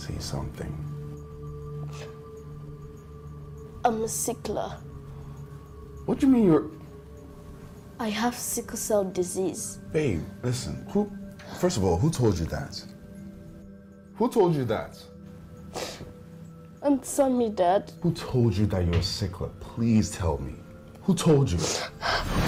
say something. I'm a sickler. What do you mean you're... I have sickle cell disease. Babe, listen. First of all, who told you that? Who told you that? Aunt Sammy, Dad. Who told you that you're a sickler? Please tell me. Who told you?